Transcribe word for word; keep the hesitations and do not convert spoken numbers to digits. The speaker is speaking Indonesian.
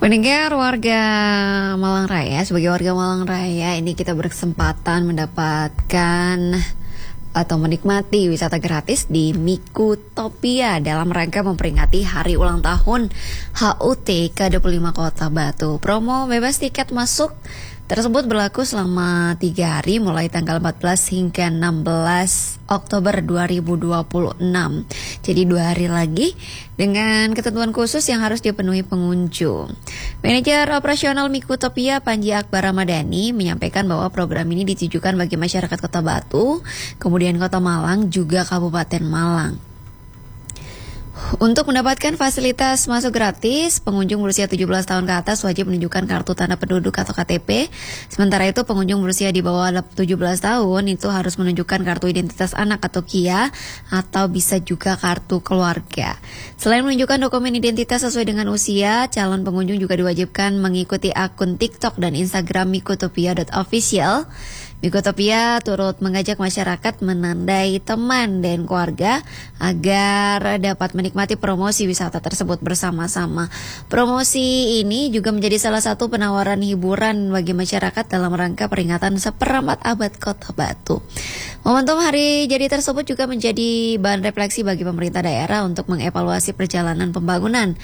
Pendengar warga Malang Raya, sebagai warga Malang Raya, ini kita berkesempatan mendapatkan atau menikmati wisata gratis di Mikutopia dalam rangka memperingati hari ulang tahun H U T ke dua puluh lima Kota Batu. Promo bebas tiket masuk tersebut berlaku selama tiga hari mulai tanggal empat belas hingga enam belas Oktober dua ribu dua puluh enam. Jadi dua hari lagi dengan ketentuan khusus yang harus dipenuhi pengunjung. Manajer operasional Mikutopia Panji Akbar Ramadhani menyampaikan bahwa program ini ditujukan bagi masyarakat Kota Batu, kemudian Kota Malang, juga Kabupaten Malang. Untuk mendapatkan fasilitas masuk gratis, pengunjung berusia tujuh belas tahun ke atas wajib menunjukkan kartu tanda penduduk atau K T P. Sementara itu pengunjung berusia di bawah tujuh belas tahun itu harus menunjukkan kartu identitas anak atau K I A, atau bisa juga kartu keluarga. Selain menunjukkan dokumen identitas sesuai dengan usia, calon pengunjung juga diwajibkan mengikuti akun TikTok dan Instagram mikutopia dot official. Mikutopia turut mengajak masyarakat menandai teman dan keluarga agar dapat menikmati promosi wisata tersebut bersama-sama. Promosi ini juga menjadi salah satu penawaran hiburan bagi masyarakat dalam rangka peringatan seperempat abad Kota Batu. Momentum hari jadi tersebut juga menjadi bahan refleksi bagi pemerintah daerah untuk mengevaluasi perjalanan pembangunan